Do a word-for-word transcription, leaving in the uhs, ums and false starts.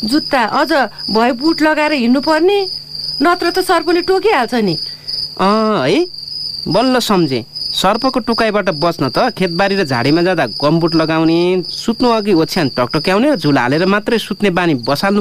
जुत्ता अझ भए बुट लगाएर हिँड्नु पर्ने, नत्र त सर्पले टोकिहाल्छ नि। अँ है, बल्ल सम्झे। सर्पको टोकाइबाट बच्न त खेतबारी र झाडीमा जाँदा गमबुट लगाउने, सुत्नु अघि ओछ्यान टकटक्याउने र झुला हालेर मात्रै सुत्ने बानी बसाल्नु